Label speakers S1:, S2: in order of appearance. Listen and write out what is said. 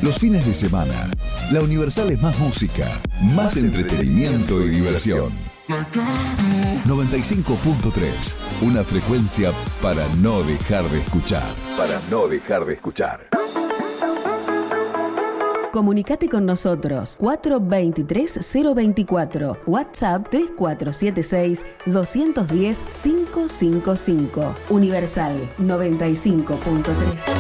S1: Los fines de semana, la Universal es más música, más entretenimiento y diversión. 95.3, una frecuencia para no dejar de escuchar. Para no dejar de escuchar.
S2: Comunicate con nosotros 423-024, WhatsApp 3476-210-555. Universal 95.3.